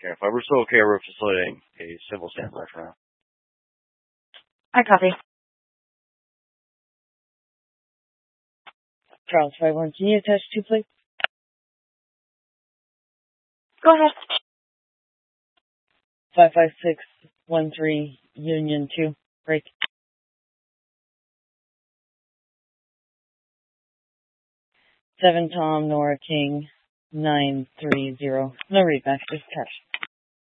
Okay, if we're still okay, we're facilitating a civil standby for now. I copy. Charles 5-1, can you attach 2, please? Go ahead. 55613 Union 2, break. 7 Tom Nora King 930. No readback, just attached.